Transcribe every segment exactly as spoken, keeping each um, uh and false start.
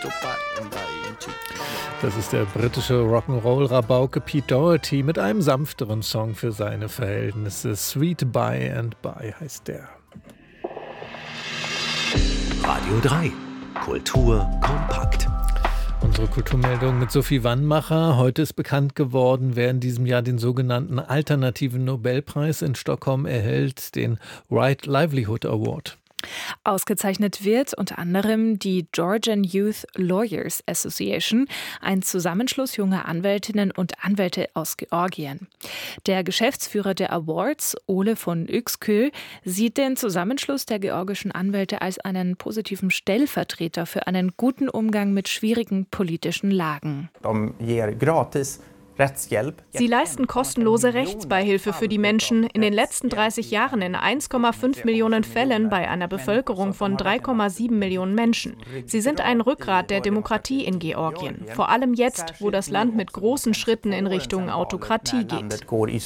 Das ist der britische Rock'n'Roll-Rabauke Pete Doherty mit einem sanfteren Song für seine Verhältnisse. Sweet By and By heißt der. Radio drei. Kultur kompakt. Unsere Kulturmeldung mit Sophie Wannmacher. Heute ist bekannt geworden, wer in diesem Jahr den sogenannten Alternativen Nobelpreis in Stockholm erhält, den Right Livelihood Award. Ausgezeichnet wird unter anderem die Georgian Youth Lawyers Association, ein Zusammenschluss junger Anwältinnen und Anwälte aus Georgien. Der Geschäftsführer der Awards, Ole von Yükskö, sieht den Zusammenschluss der georgischen Anwälte als einen positiven Stellvertreter für einen guten Umgang mit schwierigen politischen Lagen. Sie leisten kostenlose Rechtsbeihilfe für die Menschen in den letzten dreißig Jahren in eins Komma fünf Millionen Fällen bei einer Bevölkerung von drei Komma sieben Millionen Menschen. Sie sind ein Rückgrat der Demokratie in Georgien, vor allem jetzt, wo das Land mit großen Schritten in Richtung Autokratie geht.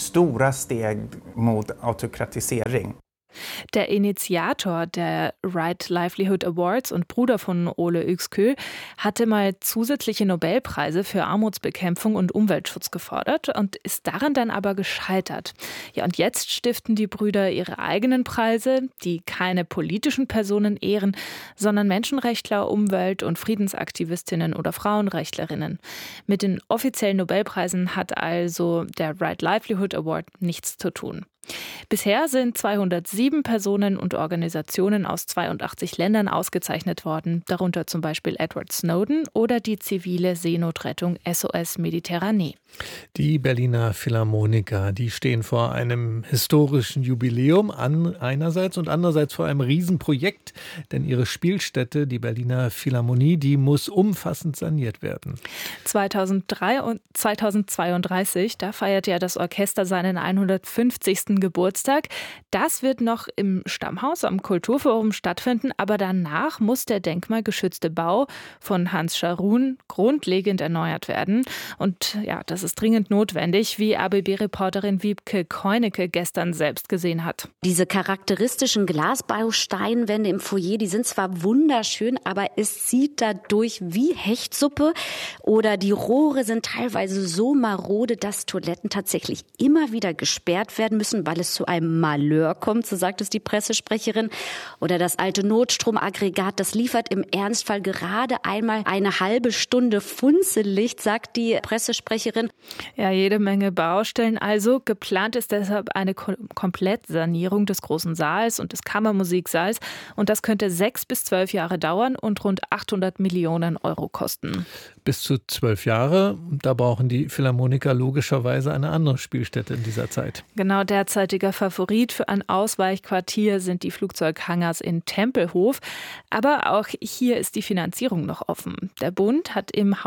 Der Initiator der Right Livelihood Awards und Bruder von Ole Yükskö hatte mal zusätzliche Nobelpreise für Armutsbekämpfung und Umweltschutz gefordert und ist daran dann aber gescheitert. Ja, und jetzt stiften die Brüder ihre eigenen Preise, die keine politischen Personen ehren, sondern Menschenrechtler, Umwelt- und Friedensaktivistinnen oder Frauenrechtlerinnen. Mit den offiziellen Nobelpreisen hat also der Right Livelihood Award nichts zu tun. Bisher sind zweihundertsieben Personen und Organisationen aus zweiundachtzig Ländern ausgezeichnet worden, darunter zum Beispiel Edward Snowden oder die zivile Seenotrettung S O S Mediterranee. Die Berliner Philharmoniker, die stehen vor einem historischen Jubiläum an einerseits und andererseits vor einem Riesenprojekt, denn ihre Spielstätte, die Berliner Philharmonie, die muss umfassend saniert werden. zweitausenddrei und zweitausendzweiunddreißig, da feiert ja das Orchester seinen hundertfünfzigsten Geburtstag. Das wird noch im Stammhaus am Kulturforum stattfinden, aber danach muss der denkmalgeschützte Bau von Hans Scharoun grundlegend erneuert werden. Und ja, das ist dringend notwendig, wie A B B-Reporterin Wiebke Keunecke gestern selbst gesehen hat. Diese charakteristischen Glasbausteinwände im Foyer, die sind zwar wunderschön, aber es sieht dadurch wie Hechtsuppe oder die Rohre sind teilweise so marode, dass Toiletten tatsächlich immer wieder gesperrt werden müssen, weil es zu einem Malheur kommt, so sagt es die Pressesprecherin. Oder das alte Notstromaggregat, das liefert im Ernstfall gerade einmal eine halbe Stunde Funzellicht, sagt die Pressesprecherin. Ja, jede Menge Baustellen. Also geplant ist deshalb eine Komplettsanierung des großen Saals und des Kammermusiksaals. Und das könnte sechs bis zwölf Jahre dauern und rund achthundert Millionen Euro kosten. Bis zu zwölf Jahre. Da brauchen die Philharmoniker logischerweise eine andere Spielstätte in dieser Zeit. Genau, derzeitiger Favorit für ein Ausweichquartier sind die Flugzeughangars in Tempelhof. Aber auch hier ist die Finanzierung noch offen. Der Bund hat im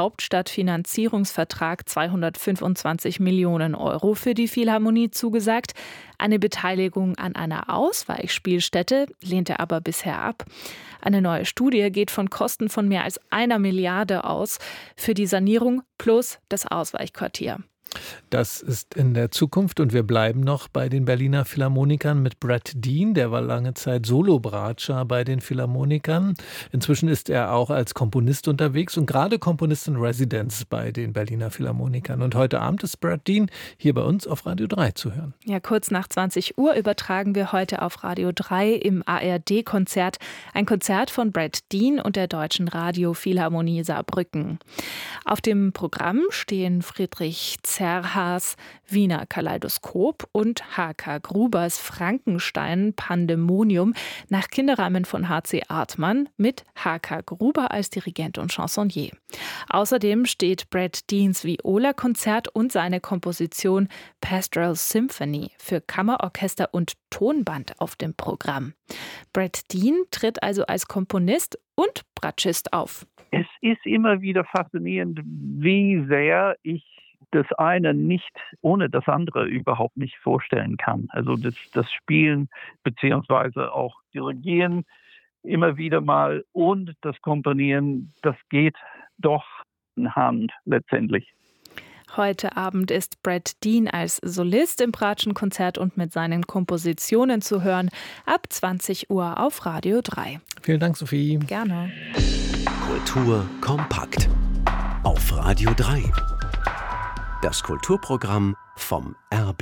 Hauptstadtfinanzierungsvertrag zweihundertfünfundzwanzig Millionen Euro für die Philharmonie zugesagt. Eine Beteiligung an einer Ausweichspielstätte lehnt er aber bisher ab. Eine neue Studie geht von Kosten von mehr als einer Milliarde aus für die Sanierung plus das Ausweichquartier. Das ist in der Zukunft und wir bleiben noch bei den Berliner Philharmonikern mit Brad Dean. Der war lange Zeit Solo-Bratscher bei den Philharmonikern. Inzwischen ist er auch als Komponist unterwegs und gerade Komponist in Residence bei den Berliner Philharmonikern. Und heute Abend ist Brad Dean hier bei uns auf Radio drei zu hören. Ja, kurz nach zwanzig Uhr übertragen wir heute auf Radio drei im A R D-Konzert ein Konzert von Brad Dean und der Deutschen Radio-Philharmonie Saarbrücken. Auf dem Programm stehen Friedrich Zerhas Wiener Kaleidoskop und H K Grubers Frankenstein Pandemonium nach Kinderreimen von H C Artmann mit H K Gruber als Dirigent und Chansonnier. Außerdem steht Brad Deans Viola-Konzert und seine Komposition Pastoral Symphony für Kammerorchester und Tonband auf dem Programm. Brad Dean tritt also als Komponist und Bratschist auf. Es ist immer wieder faszinierend, wie sehr ich das eine nicht ohne das andere überhaupt nicht vorstellen kann. Also das, das Spielen beziehungsweise auch Dirigieren immer wieder mal und das Komponieren, das geht doch in Hand letztendlich. Heute Abend ist Brad Dean als Solist im Bratschenkonzert und mit seinen Kompositionen zu hören ab zwanzig Uhr auf Radio drei. Vielen Dank, Sophie. Gerne. Kultur kompakt. Auf Radio drei. Das Kulturprogramm vom R B B.